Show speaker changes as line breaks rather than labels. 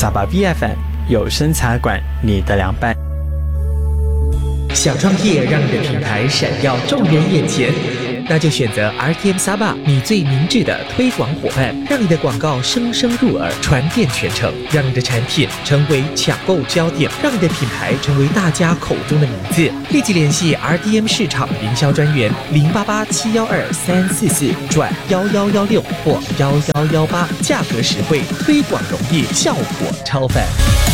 萨巴 BFM 有声茶馆，你的凉拌。
想创业，让你的品牌闪耀众人眼前，那就选择 RTM Saba， 你最明智的推广伙伴，让你的广告声声入耳，传遍全城，让你的产品成为抢购焦点，让你的品牌成为大家口中的名字。立即联系 RTM 市场营销专员088-712-344转1116或1118，价格实惠，推广容易，效果超凡。